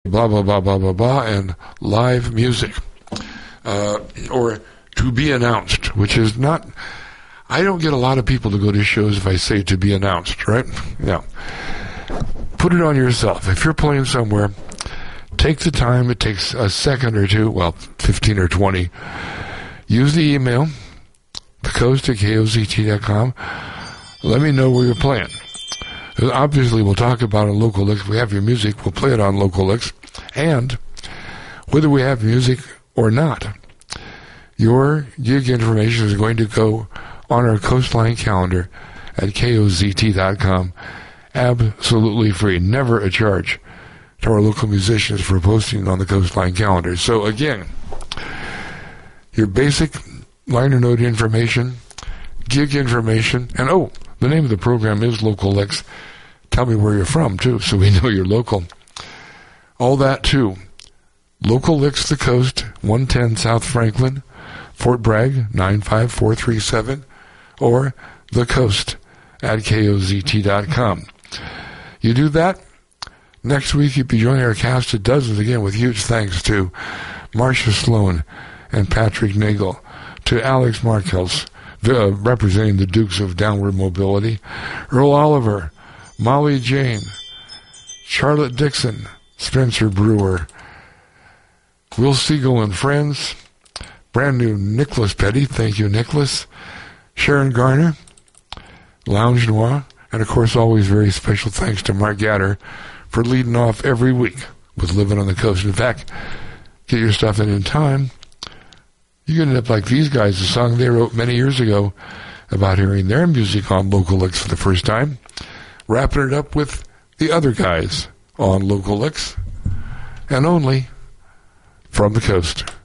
blah, blah, blah, blah, blah, blah, and live music. Or to be announced, which is not... I don't get a lot of people to go to shows if I say to be announced, right? Yeah. Put it on yourself. If you're playing somewhere, take the time. It takes a second or two, 15 or 20. Use the email, thecoast@kozt.com. Let me know where you're playing. Obviously, we'll talk about it on Local Licks. If we have your music, we'll play it on Local Licks. And whether we have music or not, your gig information is going to go on our Coastline calendar at kozt.com. Absolutely free. Never a charge to our local musicians for posting on the Coastline calendar. So again, your basic liner note information, gig information, and the name of the program is Local Licks. Tell me where you're from, too, so we know you're local. All that, too. Local Licks, the Coast, 110 South Franklin, Fort Bragg, 95437, or thecoast@kozt.com. You do that, next week you'll be joining our cast of dozens again with huge thanks to Marcia Sloan and Patrick Nagel, to Alex Markels, representing the Dukes of Downward Mobility, Earl Oliver, Molly Jane, Charlotte Dixon, Spencer Brewer, Will Siegel and Friends, brand new Nicholas Petty, thank you Nicholas, Sharon Garner, Lounge Noir, and of course always very special thanks to Mark Gatter for leading off every week with Living on the Coast. In fact, get your stuff in time. You end up like these guys, a song they wrote many years ago about hearing their music on Local Licks for the first time, wrapping it up with the other guys on Local Licks, and only from the coast.